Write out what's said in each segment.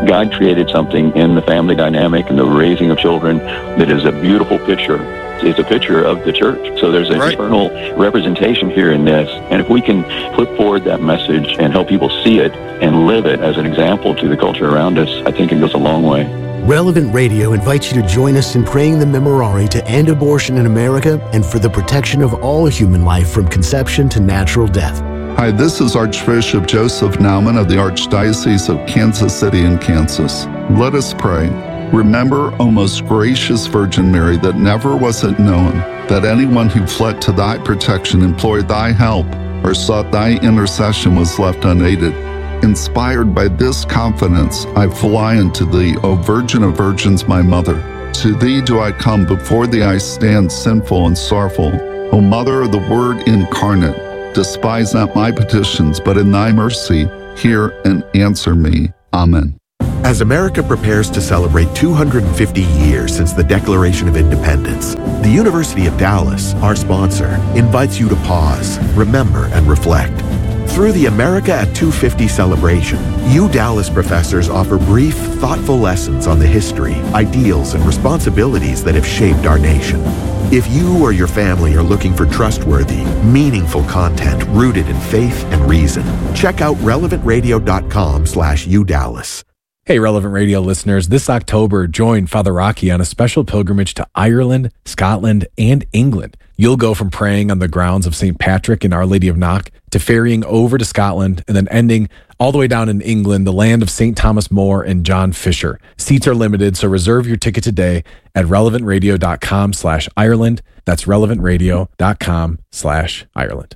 God created something in the family dynamic and the raising of children that is a beautiful picture. It's a picture of the church. So there's an eternal representation here in this. And if we can put forward that message and help people see it and live it as an example to the culture around us, I think it goes a long way. Relevant Radio invites you to join us in praying the Memorare to end abortion in America and for the protection of all human life from conception to natural death. Hi, this is Archbishop Joseph Naumann of the Archdiocese of Kansas City in Kansas. Let us pray. Remember, O most gracious Virgin Mary, that never was it known that anyone who fled to thy protection, implored thy help, or sought thy intercession was left unaided. Inspired by this confidence, I fly unto thee, O Virgin of Virgins, my Mother. To thee do I come, before thee I stand sinful and sorrowful. O Mother of the Word incarnate, despise not my petitions, but in thy mercy hear and answer me. Amen. As America prepares to celebrate 250 years since the Declaration of Independence, the University of Dallas, our sponsor, invites you to pause, remember, and reflect. Through the America at 250 celebration, Dallas professors offer brief, thoughtful lessons on the history, ideals, and responsibilities that have shaped our nation. If you or your family are looking for trustworthy, meaningful content rooted in faith and reason, check out relevantradio.com/UDallas. Hey, Relevant Radio listeners, this October, join Father Rocky on a special pilgrimage to Ireland, Scotland, and England. You'll go from praying on the grounds of St. Patrick and Our Lady of Knock to ferrying over to Scotland and then ending all the way down in England, the land of St. Thomas More and John Fisher. Seats are limited, so reserve your ticket today at relevantradio.com/Ireland. That's relevantradio.com/Ireland.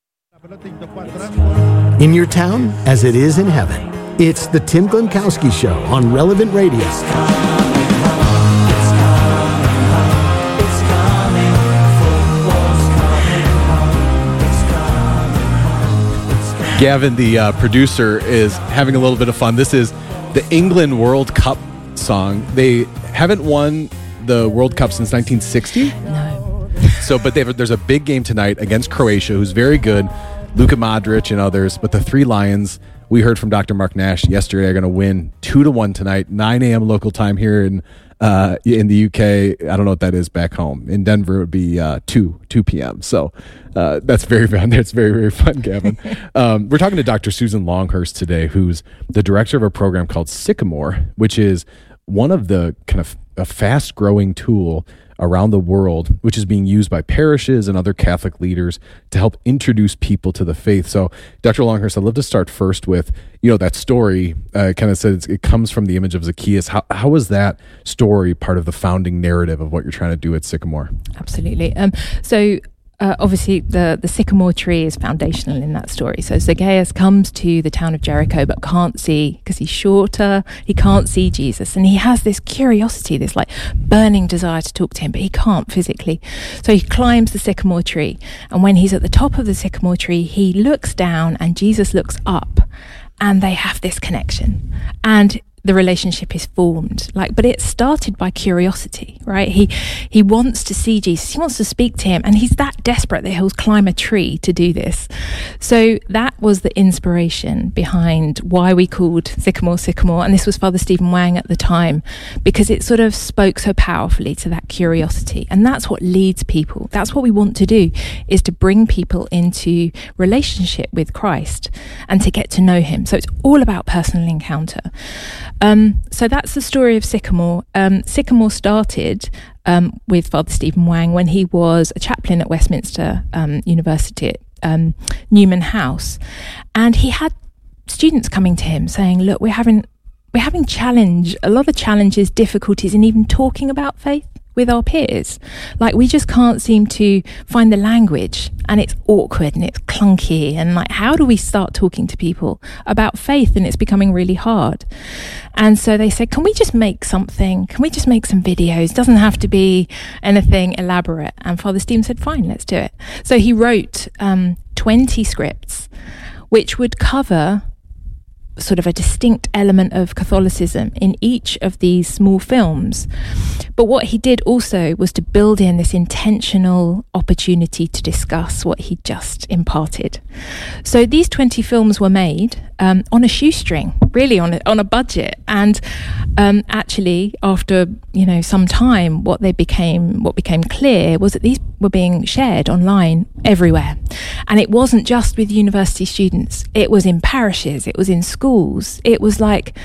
In your town, as it is in heaven. It's the Tim Glemkowski Show on Relevant Radio. Gavin, the producer, is having a little bit of fun. This is the England World Cup song. They haven't won the World Cup since 1960. No. So, but there's a big game tonight against Croatia, who's very good, Luka Modric and others. But the Three Lions, we heard from Dr. Mark Nash yesterday, are going to win 2-1 tonight, 9 a.m. local time here in the UK. I don't know what that is back home. In Denver, it would be 2 p.m. So that's very fun. It's very, very fun, Gavin. We're talking to Dr. Susan Longhurst today, who's the director of a program called Sycamore, which is one of the kind of a fast-growing tool around the world, which is being used by parishes and other Catholic leaders to help introduce people to the faith. So, Dr. Longhurst, I'd love to start first with, that story kind of says it comes from the image of Zacchaeus. How is that story part of the founding narrative of what you're trying to do at Sycamore? Absolutely. Obviously, the sycamore tree is foundational in that story. So Zacchaeus comes to the town of Jericho, but can't see, because he's shorter, he can't see Jesus. And he has this curiosity, this like burning desire to talk to him, but he can't physically. So he climbs the sycamore tree. And when he's at the top of the sycamore tree, he looks down and Jesus looks up, and they have this connection. And the relationship is formed, but it started by curiosity, right? He wants to see Jesus. He wants to speak to him, and he's that desperate that he'll climb a tree to do this. So that was the inspiration behind why we called Sycamore Sycamore, and this was Father Stephen Wang at the time, because it sort of spoke so powerfully to that curiosity, and that's what leads people. That's what we want to do, is to bring people into relationship with Christ and to get to know him. So it's all about personal encounter. So that's the story of Sycamore. Sycamore started with Father Stephen Wang when he was a chaplain at Westminster University at Newman House, and he had students coming to him saying, "Look, we're having a lot of challenges, difficulties in even talking about faith with our peers. We just can't seem to find the language, and it's awkward and it's clunky, and how do we start talking to people about faith? And it's becoming really hard." And so they said, can we just make something? Can we just make some videos? Doesn't have to be anything elaborate. And Father Stephen said, fine, let's do it. So he wrote 20 scripts, which would cover sort of a distinct element of Catholicism in each of these small films. But what he did also was to build in this intentional opportunity to discuss what he just imparted. So these 20 films were made, on a shoestring, really on a budget. And actually, after some time, what became clear was that these were being shared online everywhere, and it wasn't just with university students. It was in parishes. It was in schools. It was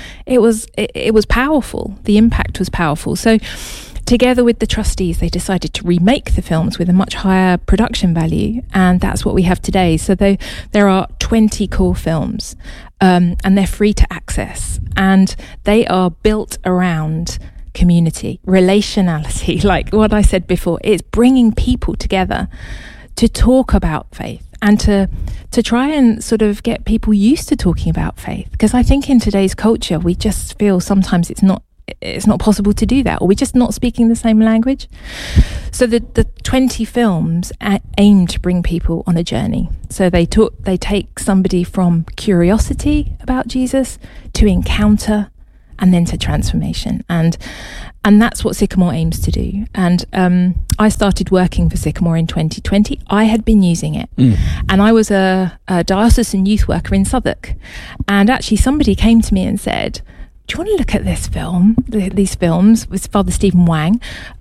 powerful. The impact was powerful. So, together with the trustees, they decided to remake the films with a much higher production value, and that's what we have today. So there are 20 core films, and they're free to access, and they are built around community, relationality, like what I said before. It's bringing people together to talk about faith and to try and sort of get people used to talking about faith, because I think in today's culture we just feel sometimes it's not possible to do that, or we're just not speaking the same language. So the 20 films aim to bring people on a journey. So they take somebody from curiosity about Jesus to encounter, and then to transformation, and that's what Sycamore aims to do. And I started working for Sycamore in 2020. I had been using it, and I was a diocesan youth worker in Southwark, and actually somebody came to me and said, do you want to look at this film, these films with Father Stephen Wang?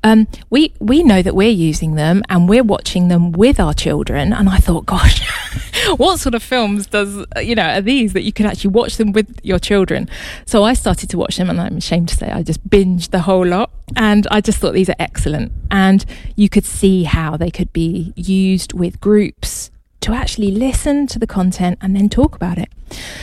We know that we're using them and we're watching them with our children. And I thought, gosh, what sort of films are these that you can actually watch them with your children? So I started to watch them, and I'm ashamed to say I just binged the whole lot. And I just thought these are excellent. And you could see how they could be used with groups to actually listen to the content and then talk about it.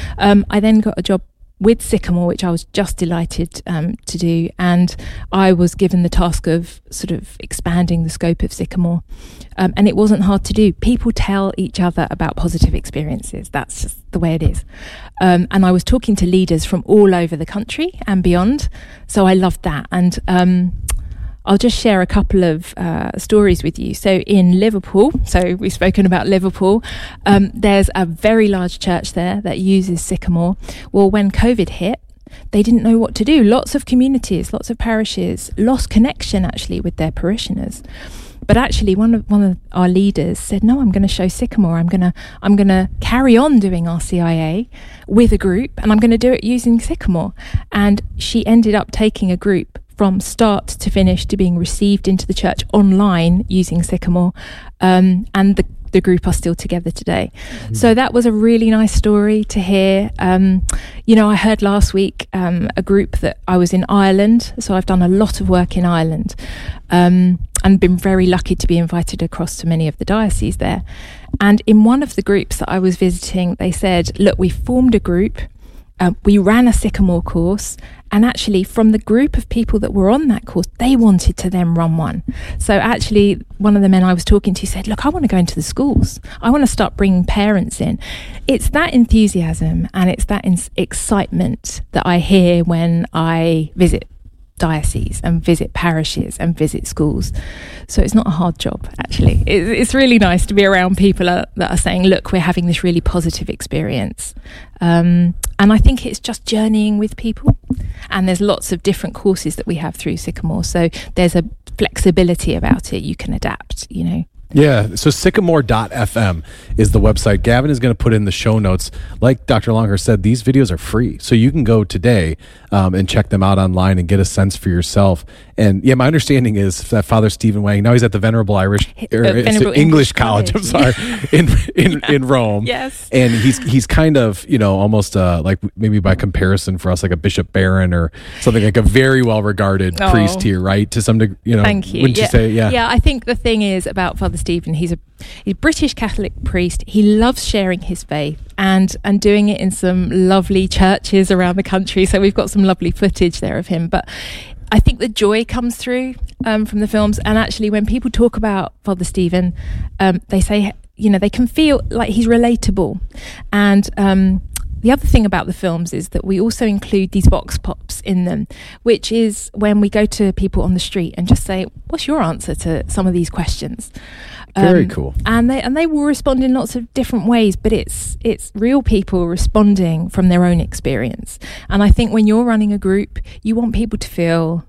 I then got a job with Sycamore, which I was just delighted to do, and I was given the task of sort of expanding the scope of Sycamore, and it wasn't hard to do. People tell each other about positive experiences. That's just the way it is, and I was talking to leaders from all over the country and beyond, so I loved that. And I'll just share a couple of stories with you. So in Liverpool, so we've spoken about Liverpool, there's a very large church there that uses Sycamore. Well, when COVID hit, they didn't know what to do. Lots of communities, lots of parishes lost connection actually with their parishioners. But actually, one of our leaders said, "No, I'm going to show Sycamore. I'm going to carry on doing RCIA with a group, and I'm going to do it using Sycamore." And she ended up taking a group from start to finish to being received into the church online using Sycamore, and the group are still together today. So that was a really nice story to hear. I heard last week a group that I was in Ireland, so I've done a lot of work in Ireland, and been very lucky to be invited across to many of the dioceses there. And in one of the groups that I was visiting, they said, look, we formed a group, we ran a Sycamore course, and actually from the group of people that were on that course, they wanted to then run one. So actually one of the men I was talking to said, look, I want to go into the schools. I want to start bringing parents in. It's that enthusiasm and it's that excitement that I hear when I visit dioceses and visit parishes and visit schools. So it's not a hard job, actually. It's really nice to be around people that are saying, look, we're having this really positive experience. And I think it's just journeying with people. And there's lots of different courses that we have through Sycamore. So there's a flexibility about it. You can adapt, Yeah, so sycamore.fm is the website. Gavin is going to put in the show notes. Like Dr. Longhurst said, these videos are free. So you can go today and check them out online and get a sense for yourself. And yeah, my understanding is that Father Stephen Wang, now he's at the Venerable English College, I'm sorry, in Rome. Yes. And he's kind of, almost like maybe by comparison for us, like a Bishop Barron or something, like a very well-regarded priest here, right? To some degree, Thank you. Wouldn't you say? Yeah. Yeah, I think the thing is about Father Stephen, he's a British Catholic priest. He loves sharing his faith and doing it in some lovely churches around the country. So we've got some lovely footage there of him. But I think the joy comes through from the films. And actually, when people talk about Father Stephen, they say, they can feel like he's relatable. And the other thing about the films is that we also include these vox pops in them, which is when we go to people on the street and just say, what's your answer to some of these questions? Very cool. And they will respond in lots of different ways, but it's real people responding from their own experience. And I think when you're running a group, you want people to feel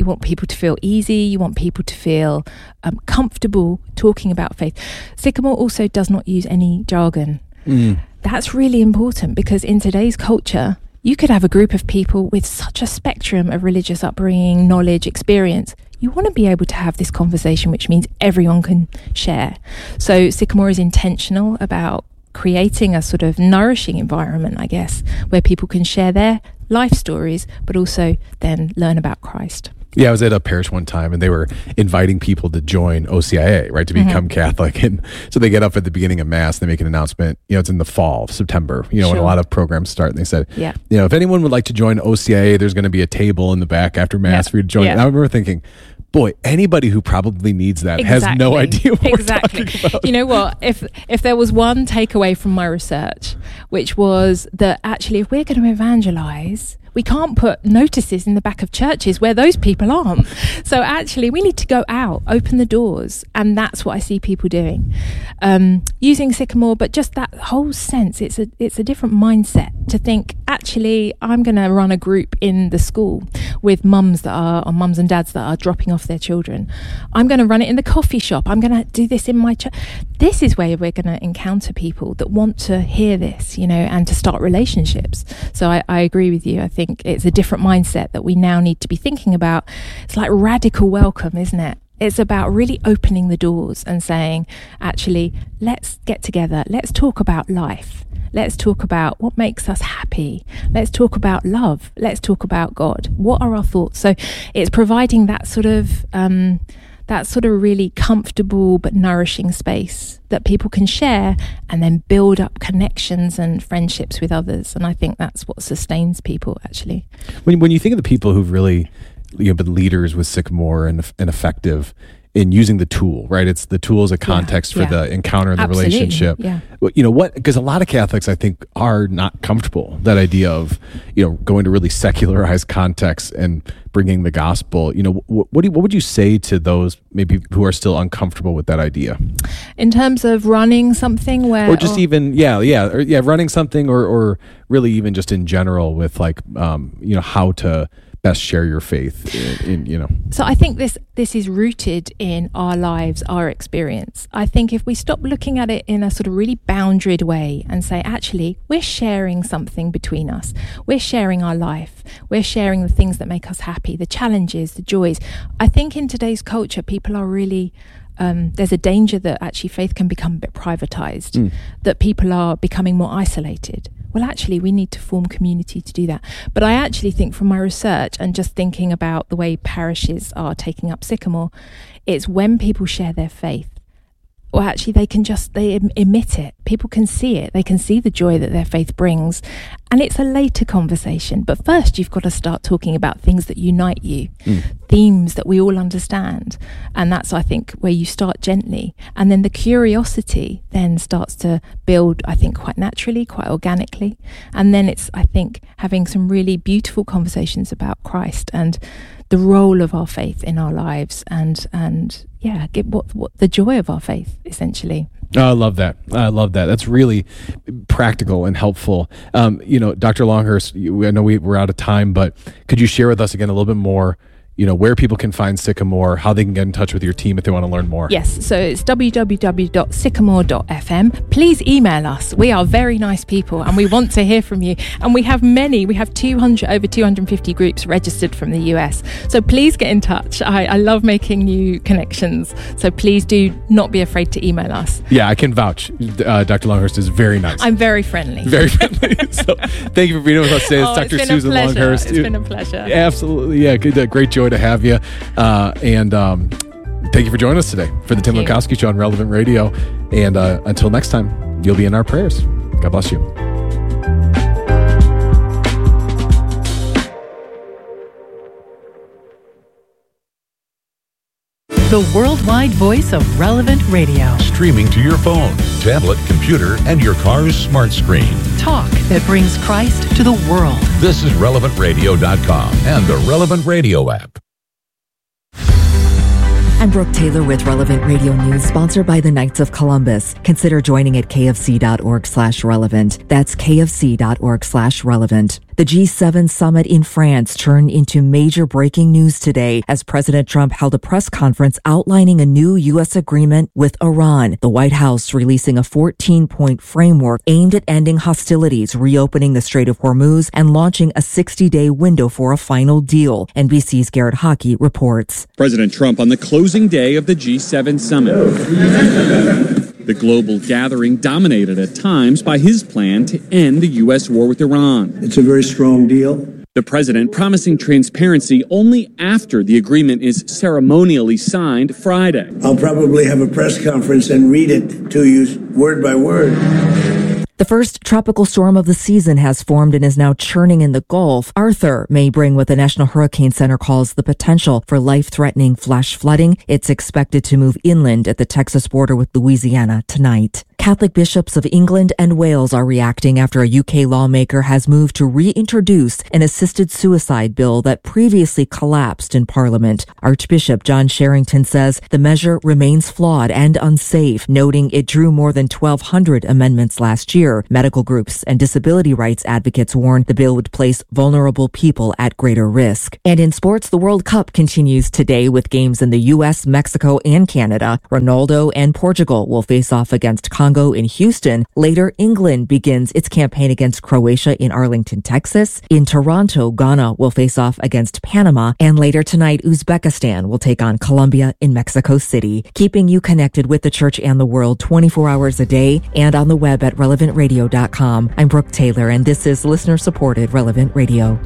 easy. You want people to feel comfortable talking about faith. Sycamore also does not use any jargon. That's really important, because in today's culture, you could have a group of people with such a spectrum of religious upbringing, knowledge, experience. You want to be able to have this conversation, which means everyone can share. So Sycamore is intentional about creating a sort of nourishing environment, I guess, where people can share their life stories, but also then learn about Christ. Yeah, I was at a parish one time, and they were inviting people to join OCIA, right, to become Catholic. And so they get up at the beginning of Mass, they make an announcement, it's in the fall, September, when a lot of programs start. And they said, if anyone would like to join OCIA, there's going to be a table in the back after Mass for you to join. And I remember thinking, boy, anybody who probably needs that has no idea what we're talking about. You know what? If there was one takeaway from my research, which was that actually if we're going to evangelize, we can't put notices in the back of churches where those people aren't. So actually we need to go out, open the doors, and that's what I see people doing. Using Sycamore, but just that whole sense, it's a different mindset to think, actually, I'm going to run a group in the school with mums and dads that are dropping off their children. I'm going to run it in the coffee shop. I'm going to do this in my church. This is where we're going to encounter people that want to hear this, and to start relationships. So I agree with you. I think it's a different mindset that we now need to be thinking about. It's like radical welcome, isn't it? It's about really opening the doors and saying, actually, let's get together. Let's talk about life. Let's talk about what makes us happy. Let's talk about love. Let's talk about God. What are our thoughts? So it's providing that sort of really comfortable but nourishing space that people can share and then build up connections and friendships with others. And I think that's what sustains people, actually. When you think of the people who've really been leaders with Sycamore and effective in using the tool, right? It's the tool as a context for the encounter and the relationship. Yeah. Because a lot of Catholics, I think, are not comfortable that idea of, going to really secularized contexts and bringing the gospel. What would you say to those maybe who are still uncomfortable with that idea? In terms of running something running something or really even just in general with how to best share your faith So I think this is rooted in our lives, our experience. I think if we stop looking at it in a sort of really boundaried way and say, actually, we're sharing something between us, we're sharing our life, we're sharing the things that make us happy, the challenges, the joys. I think in today's culture, people are really there's a danger that actually faith can become a bit privatized, that people are becoming more isolated. Well, actually, we need to form community to do that. But I actually think from my research and just thinking about the way parishes are taking up Sycamore, it's when people share their faith, or actually they emit it. People can see it. They can see the joy that their faith brings. And it's a later conversation. But first, you've got to start talking about things that unite you, themes that we all understand. And that's, I think, where you start gently. And then the curiosity then starts to build, I think, quite naturally, quite organically. And then it's, I think, having some really beautiful conversations about Christ and the role of our faith in our lives and get what the joy of our faith, essentially. Oh, I love that. That's really practical and helpful. Dr. Longhurst, I know we're out of time, but could you share with us again a little bit more, where people can find Sycamore, how they can get in touch with your team if they want to learn more? Yes, so it's www.sycamore.fm. Please email us. We are very nice people and we want to hear from you. And we have over 250 groups registered from the US. So please get in touch. I love making new connections. So please do not be afraid to email us. Yeah, I can vouch. Dr. Longhurst is very nice. I'm very friendly. Very friendly. So thank you for being with us today. It's Dr. Susan Longhurst. It's been a pleasure. Absolutely. Yeah, great joy to have you. And thank you for joining us today for the Tim Lukowski Show on Relevant Radio. And until next time, you'll be in our prayers. God bless you. The worldwide voice of Relevant Radio. Streaming to your phone, tablet, computer, and your car's smart screen. Talk that brings Christ to the world. This is RelevantRadio.com and the Relevant Radio app. I'm Brooke Taylor with Relevant Radio News, sponsored by the Knights of Columbus. Consider joining at kfc.org/relevant. That's kfc.org/relevant. The G7 summit in France turned into major breaking news today as President Trump held a press conference outlining a new U.S. agreement with Iran. The White House releasing a 14-point framework aimed at ending hostilities, reopening the Strait of Hormuz, and launching a 60-day window for a final deal. NBC's Garrett Hockey reports. President Trump on the closing day of the G7 summit. The global gathering dominated at times by his plan to end the U.S. war with Iran. It's a very strong deal. The president promising transparency only after the agreement is ceremonially signed Friday. I'll probably have a press conference and read it to you word by word. The first tropical storm of the season has formed and is now churning in the Gulf. Arthur may bring what the National Hurricane Center calls the potential for life-threatening flash flooding. It's expected to move inland at the Texas border with Louisiana tonight. Catholic bishops of England and Wales are reacting after a UK lawmaker has moved to reintroduce an assisted suicide bill that previously collapsed in Parliament. Archbishop John Sherrington says the measure remains flawed and unsafe, noting it drew more than 1,200 amendments last year. Medical groups and disability rights advocates warn the bill would place vulnerable people at greater risk. And in sports, the World Cup continues today with games in the U.S., Mexico, and Canada. Ronaldo and Portugal will face off against Congo in Houston. Later, England begins its campaign against Croatia in Arlington, Texas. In Toronto, Ghana will face off against Panama. And later tonight, Uzbekistan will take on Colombia in Mexico City. Keeping you connected with the church and the world 24 hours a day and on the web at relevantradio.com. I'm Brooke Taylor, and this is listener-supported Relevant Radio.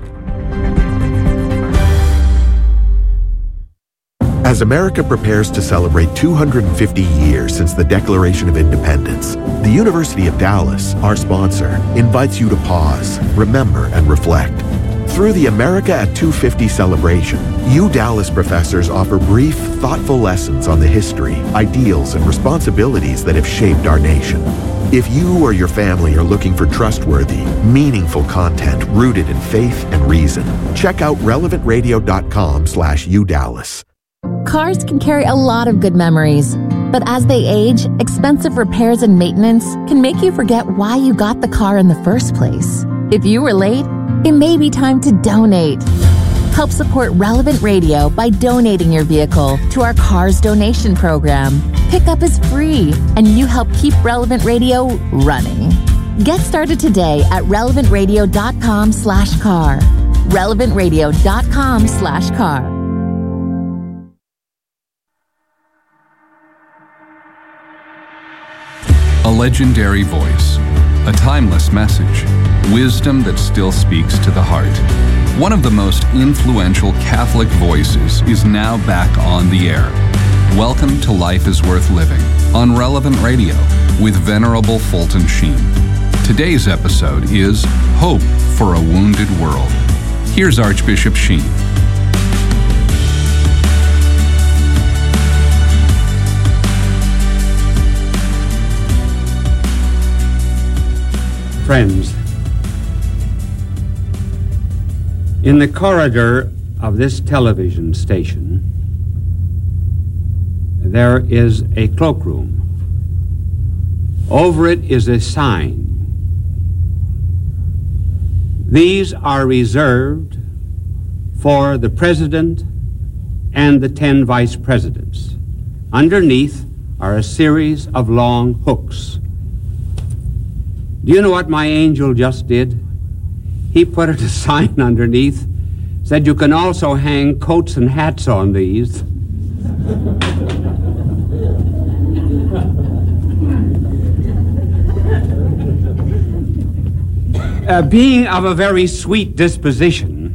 As America prepares to celebrate 250 years since the Declaration of Independence, the University of Dallas, our sponsor, invites you to pause, remember, and reflect. Through the America at 250 celebration, Dallas professors offer brief, thoughtful lessons on the history, ideals, and responsibilities that have shaped our nation. If you or your family are looking for trustworthy, meaningful content rooted in faith and reason, check out relevantradio.com/UDallas. Cars can carry a lot of good memories, but as they age, expensive repairs and maintenance can make you forget why you got the car in the first place. If you were late, it may be time to donate. Help support Relevant Radio by donating your vehicle to our Cars Donation Program. Pickup is free, and you help keep Relevant Radio running. Get started today at relevantradio.com/car. relevantradio.com/car. A legendary voice, a timeless message, wisdom that still speaks to the heart. One of the most influential Catholic voices is now back on the air. Welcome to Life is Worth Living on Relevant Radio with Venerable Fulton Sheen. Today's episode is Hope for a Wounded World. Here's Archbishop Sheen. Friends, in the corridor of this television station, there is a cloakroom. Over it is a sign. These are reserved for the President and the 10 Vice Presidents. Underneath are a series of long hooks. Do you know what my angel just did? He put a sign underneath, said you can also hang coats and hats on these. Being of a very sweet disposition,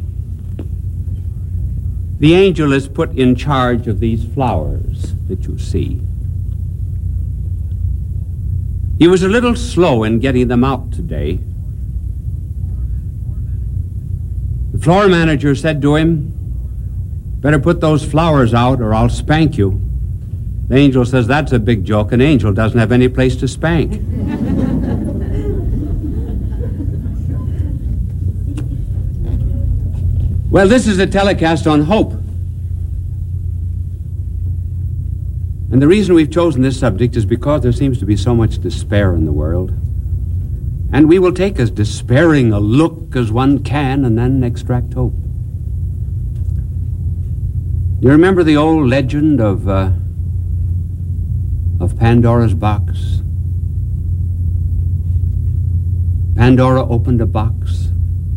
the angel is put in charge of these flowers that you see. He was a little slow in getting them out today. The floor manager said to him, "Better put those flowers out or I'll spank you." The angel says, "That's a big joke. An angel doesn't have any place to spank." Well, this is a telecast on hope. And the reason we've chosen this subject is because there seems to be so much despair in the world. And we will take as despairing a look as one can and then extract hope. You remember the old legend of Pandora's box? Pandora opened a box,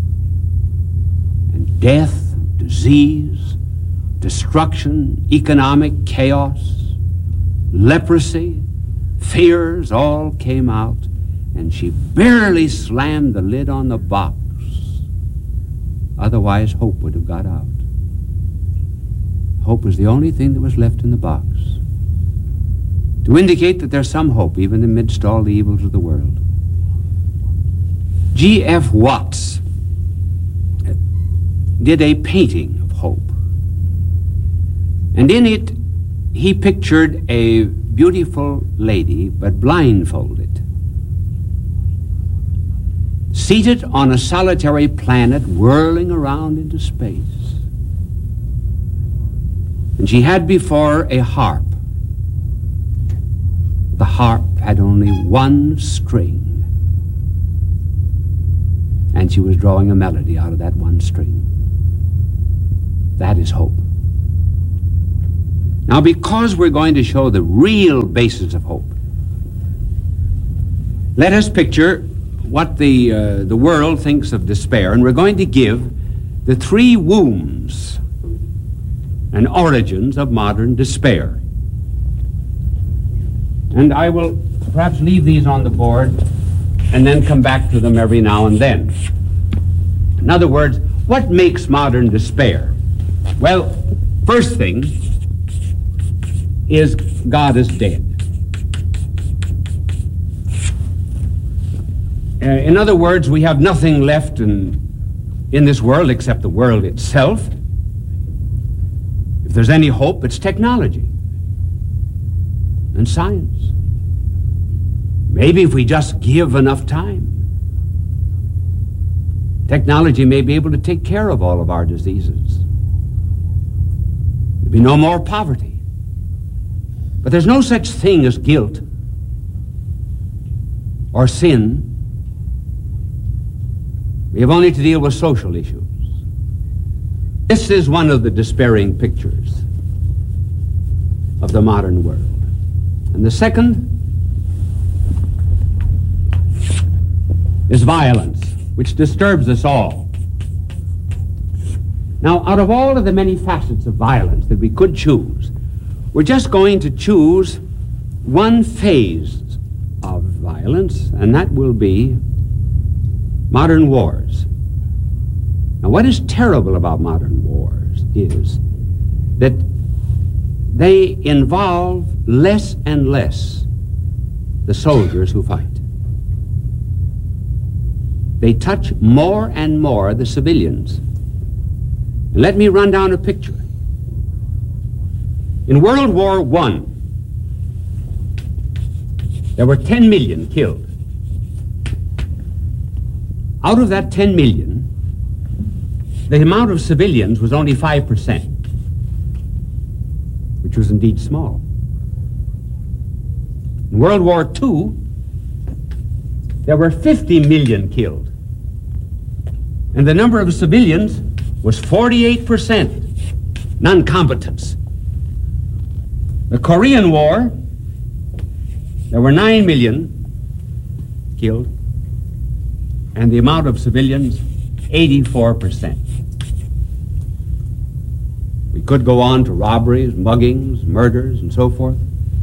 and death, disease, destruction, economic chaos, leprosy, fears all came out, and she barely slammed the lid on the box. Otherwise, hope would have got out. Hope was the only thing that was left in the box, to indicate that there's some hope even amidst all the evils of the world. G.F. Watts did a painting of hope. And in it, he pictured a beautiful lady, but blindfolded, seated on a solitary planet whirling around into space. And she had before a harp. The harp had only one string, and she was drawing a melody out of that one string. That is hope. Now, because we're going to show the real basis of hope, let us picture what the world thinks of despair, and we're going to give the three wombs and origins of modern despair. And I will perhaps leave these on the board and then come back to them every now and then. In other words, what makes modern despair? Well, first thing is God is dead. In other words, we have nothing left in this world except the world itself. If there's any hope, it's technology and science. Maybe if we just give enough time, technology may be able to take care of all of our diseases. There'll be no more poverty. But there's no such thing as guilt or sin. We have only to deal with social issues. This is one of the despairing pictures of the modern world. And the second is violence, which disturbs us all. Now, out of all of the many facets of violence that we could choose, we're just going to choose one phase of violence, and that will be modern wars. Now, what is terrible about modern wars is that they involve less and less the soldiers who fight. They touch more and more the civilians. And let me run down a picture. In World War I, there were 10 million killed. Out of that 10 million, the amount of civilians was only 5%, which was indeed small. In World War II, there were 50 million killed, and the number of civilians was 48%, non-combatants. The Korean War, there were 9 million killed, and the amount of civilians, 84%. We could go on to robberies, muggings, murders, and so forth.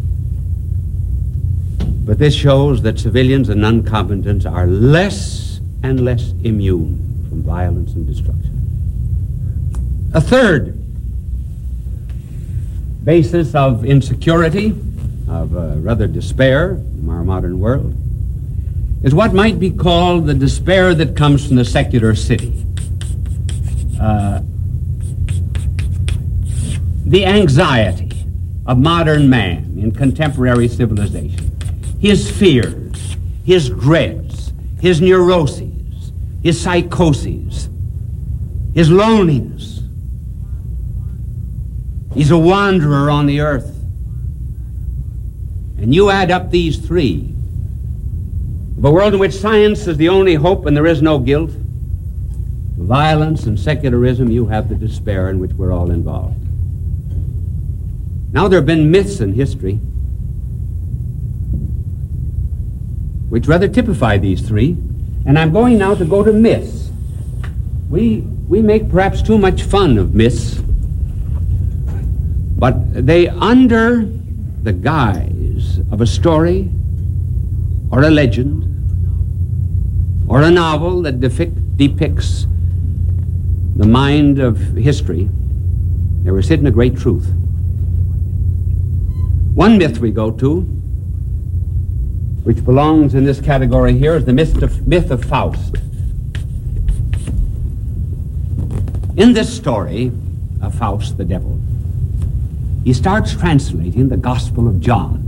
But this shows that civilians and non-combatants are less and less immune from violence and destruction. A third basis of insecurity, of rather despair in our modern world, is what might be called the despair that comes from the secular city. The anxiety of modern man in contemporary civilization, his fears, his dreads, his neuroses, his psychoses, his loneliness. He's a wanderer on the earth. And you add up these three, of a world in which science is the only hope and there is no guilt, violence and secularism, you have the despair in which we're all involved. Now, there have been myths in history which rather typify these three, and I'm going now to go to myths. We make perhaps too much fun of myths, but they, under the guise of a story or a legend or a novel that depicts the mind of history, there is hidden a great truth. One myth we go to, which belongs in this category here, is the myth of Faust. In this story of Faust the devil, he starts translating the Gospel of John.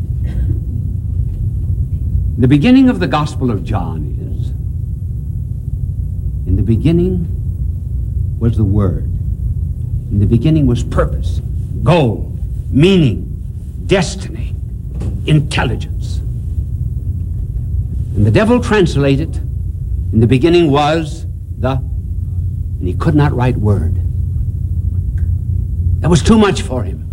The beginning of the Gospel of John is, in the beginning was the Word. In the beginning was purpose, goal, meaning, destiny, intelligence. And the devil translated, in the beginning was and he could not write word. That was too much for him.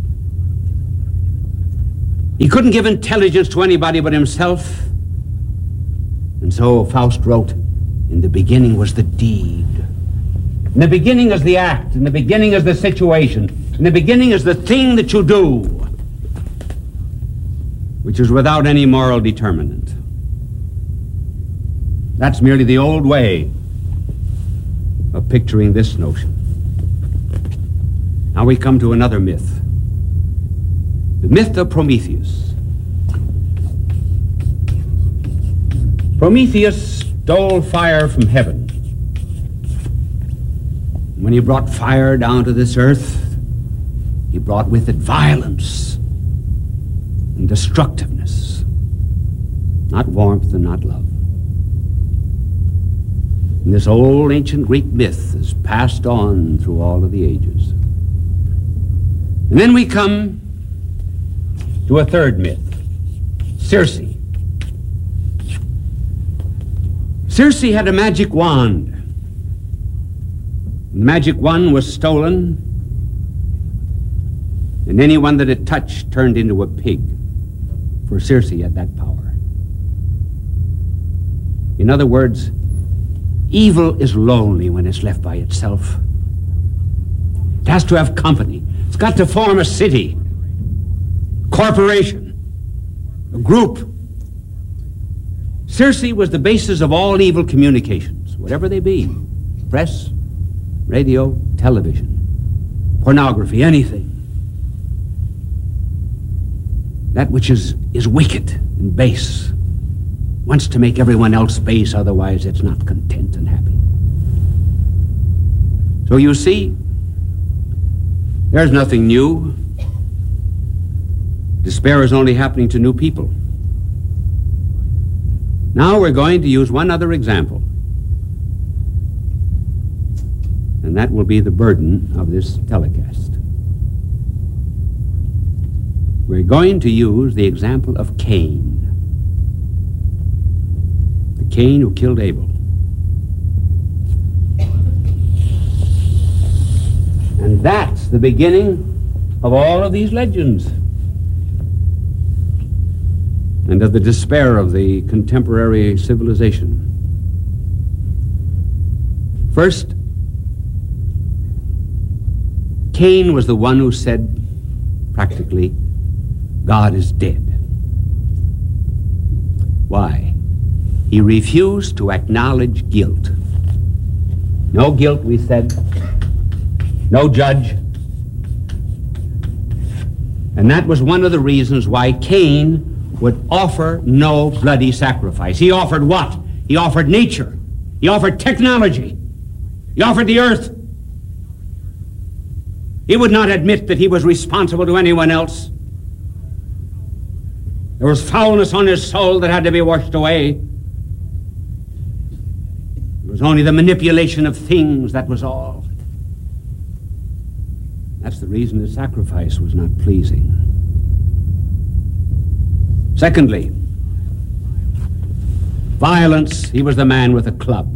He couldn't give intelligence to anybody but himself. And so Faust wrote, in the beginning was the deed. In the beginning is the act. In the beginning is the situation. In the beginning is the thing that you do, which is without any moral determinant. That's merely the old way of picturing this notion. Now we come to another myth. The myth of Prometheus. Prometheus stole fire from heaven. When he brought fire down to this earth, he brought with it violence and destructiveness, not warmth and not love. And this old ancient Greek myth is passed on through all of the ages. And then we come to a third myth, Circe. Circe had a magic wand. The magic wand was stolen, and anyone that it touched turned into a pig, for Circe had that power. In other words, evil is lonely when it's left by itself. It has to have company. It's got to form a city, corporation, a group. Circe was the basis of all evil communications, whatever they be. Press, radio, television, pornography, anything. That which is wicked and base wants to make everyone else base, otherwise it's not content and happy. So you see, there's nothing new. Despair is only happening to new people. Now we're going to use one other example, and that will be the burden of this telecast. We're going to use the example of Cain. The Cain who killed Abel. And that's the beginning of all of these legends and of the despair of the contemporary civilization. First, Cain was the one who said, practically, God is dead. Why? He refused to acknowledge guilt. No guilt, we said. No judge. And that was one of the reasons why Cain would offer no bloody sacrifice. He offered what? He offered nature. He offered technology. He offered the earth. He would not admit that he was responsible to anyone else. There was foulness on his soul that had to be washed away. It was only the manipulation of things, that was all. That's the reason the sacrifice was not pleasing. Secondly, Violence, he was the man with a club.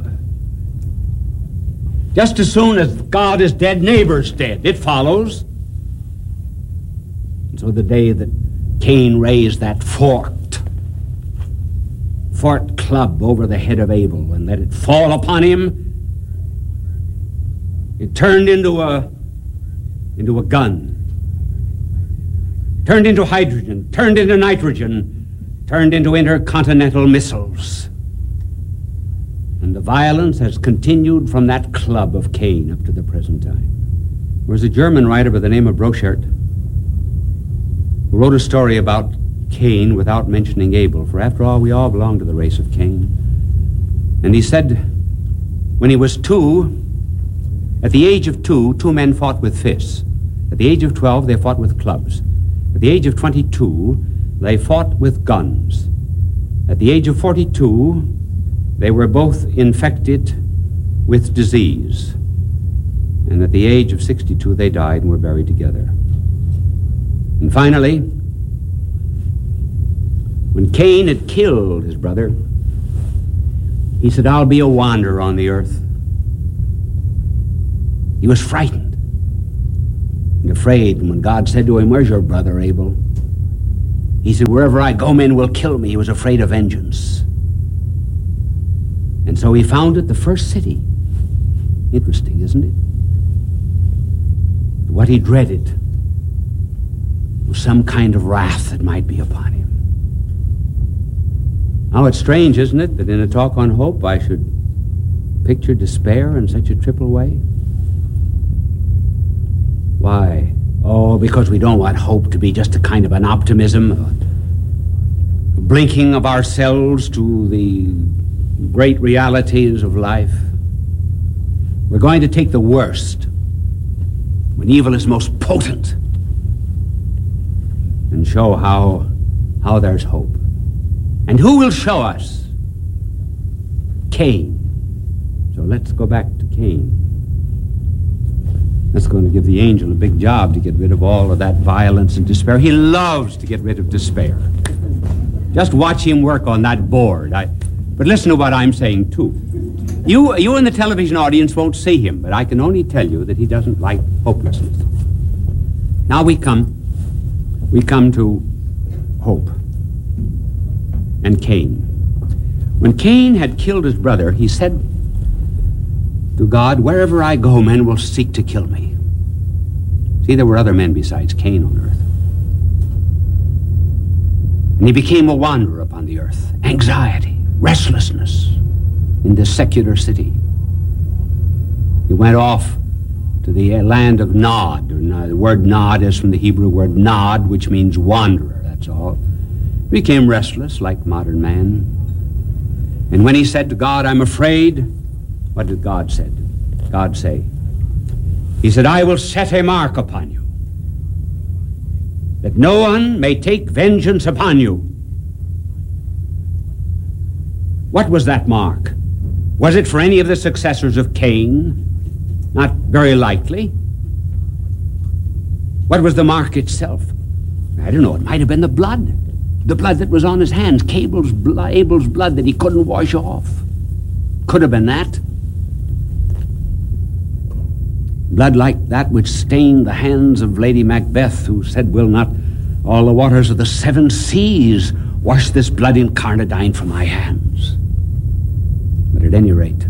Just as soon as God is dead, neighbor's dead. It follows. And so the day that Cain raised that forked club over the head of Abel and let it fall upon him, it turned into a gun, turned into hydrogen, turned into nitrogen, turned into intercontinental missiles. And the violence has continued from that club of Cain up to the present time. There was a German writer by the name of Brochert who wrote a story about Cain without mentioning Abel, for after all, we all belong to the race of Cain. And he said, when he was 2, at the age of 2, 2 men fought with fists. At the age of 12, they fought with clubs. At the age of 22, they fought with guns. At the age of 42, they were both infected with disease. And at the age of 62, they died and were buried together. And finally, when Cain had killed his brother, he said, I'll be a wanderer on the earth. He was frightened and afraid. And when God said to him, where's your brother Abel? He said, wherever I go, men will kill me. He was afraid of vengeance. And so he founded the first city. Interesting, isn't it? What he dreaded was some kind of wrath that might be upon him. Now it's strange, isn't it, that in a talk on hope I should picture despair in such a triple way? Why? Oh, because we don't want hope to be just a kind of an optimism, a blinking of ourselves to the great realities of life. We're going to take the worst, when evil is most potent, and show how there's hope. And who will show us? Cain. So let's go back to Cain. That's going to give the angel a big job to get rid of all of that violence and despair. He loves to get rid of despair. Just watch him work on that board. But listen to what I'm saying, too. You in the television audience won't see him, but I can only tell you that he doesn't like hopelessness. Now we come to hope and Cain. When Cain had killed his brother, he said to God, wherever I go, men will seek to kill me. See, there were other men besides Cain on earth. And he became a wanderer upon the earth. Anxiety, restlessness in this secular city. He went off to the land of Nod. The word Nod is from the Hebrew word Nod, which means wanderer, that's all. He became restless like modern man. And when he said to God, I'm afraid, what did God say? He said, I will set a mark upon you, that no one may take vengeance upon you. What was that mark? Was it for any of the successors of Cain? Not very likely. What was the mark itself? I don't know, it might have been the blood that was on his hands, Abel's blood that he couldn't wash off. Could have been that. Blood like that which stained the hands of Lady Macbeth, who said, will not all the waters of the 7 seas wash this blood incarnadine from my hands? But at any rate,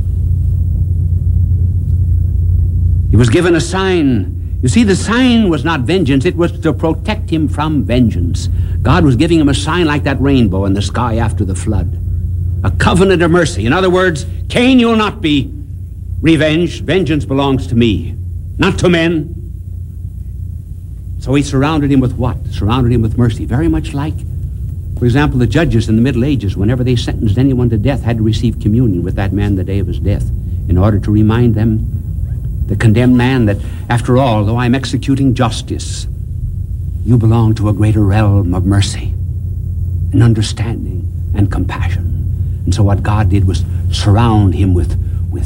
he was given a sign. You see, the sign was not vengeance, it was to protect him from vengeance. God was giving him a sign like that rainbow in the sky after the flood. A covenant of mercy. In other words, Cain, you'll not be revenged. Vengeance belongs to me, not to men. So he surrounded him with what? Surrounded him with mercy. Very much like, for example, the judges in the Middle Ages, whenever they sentenced anyone to death, had to receive communion with that man the day of his death in order to remind them, the condemned man, that after all, though I'm executing justice, you belong to a greater realm of mercy and understanding and compassion. And so what God did was surround him with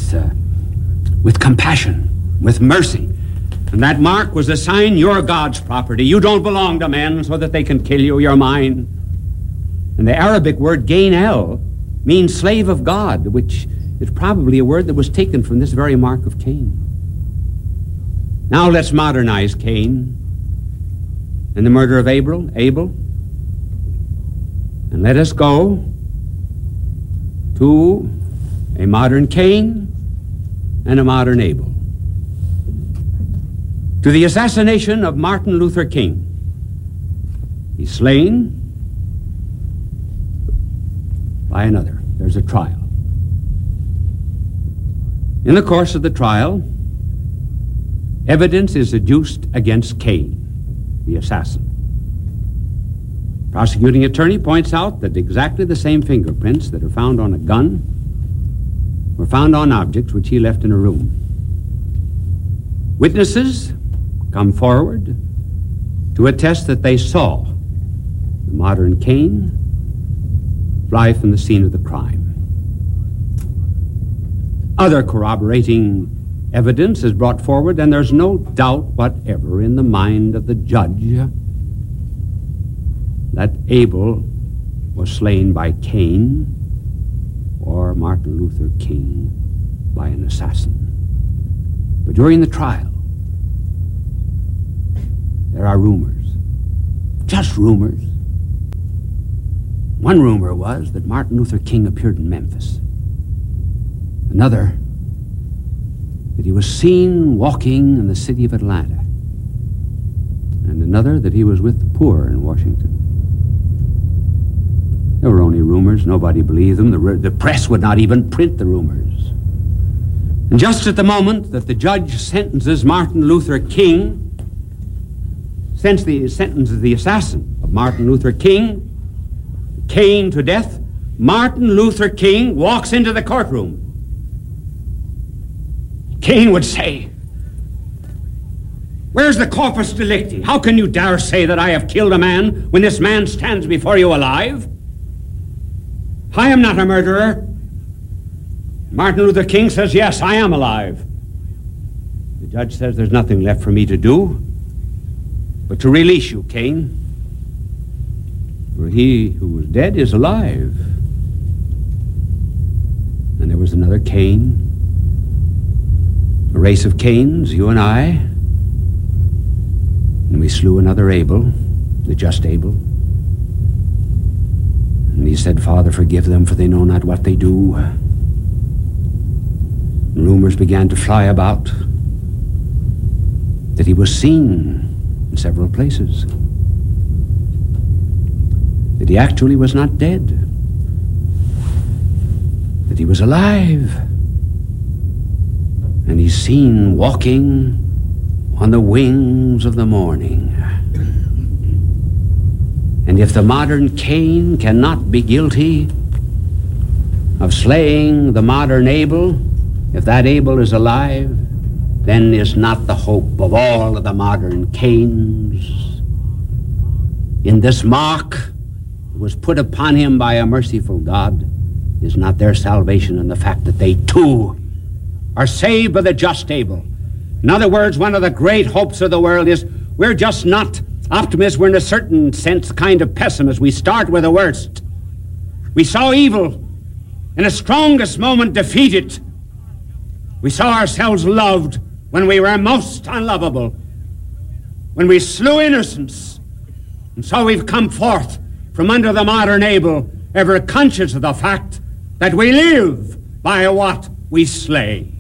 compassion, with mercy. And that mark was a sign, you're God's property. You don't belong to men so that they can kill you. You're mine. And the Arabic word gainel means slave of God, which is probably a word that was taken from this very mark of Cain. Now let's modernize Cain and the murder of Abel, and let us go to a modern Cain and a modern Abel. To the assassination of Martin Luther King. He's slain by another. There's a trial. In the course of the trial, evidence is adduced against Cain, the assassin. Prosecuting attorney points out that exactly the same fingerprints that are found on a gun were found on objects which he left in a room. Witnesses come forward to attest that they saw the modern Cain fly from the scene of the crime. Other corroborating evidence is brought forward, and there's no doubt whatever in the mind of the judge that Abel was slain by Cain or Martin Luther King by an assassin. But during the trial, there are rumors, just rumors. One rumor was that Martin Luther King appeared in Memphis. Another, that he was seen walking in the city of Atlanta. And another, that he was with the poor in Washington. There were only rumors. Nobody believed them. The press would not even print the rumors. And just at the moment that the judge sentences Martin Luther King, sentences the assassin of Martin Luther King, Cain, to death, Martin Luther King walks into the courtroom. Cain would say, "Where's the corpus delicti? How can you dare say that I have killed a man when this man stands before you alive? I am not a murderer." Martin Luther King says, "Yes, I am alive." The judge says, "There's nothing left for me to do but to release you, Cain. For he who was dead is alive." And there was another Cain, a race of Cains, you and I, and we slew another Abel, the just Abel. And he said, "Father, forgive them, for they know not what they do." And rumors began to fly about that he was seen in several places, that he actually was not dead, that he was alive, and he's seen walking on the wings of the morning. And if the modern Cain cannot be guilty of slaying the modern Abel, if that Abel is alive, then is not the hope of all of the modern Cains in this mark that was put upon him by a merciful God, is not their salvation in the fact that they too are saved by the just Abel. In other words, one of the great hopes of the world is we're just not optimists. We're in a certain sense kind of pessimists. We start with the worst. We saw evil in its strongest moment defeated. We saw ourselves loved when we were most unlovable, when we slew innocents. And so we've come forth from under the modern Abel, ever conscious of the fact that we live by what we slay.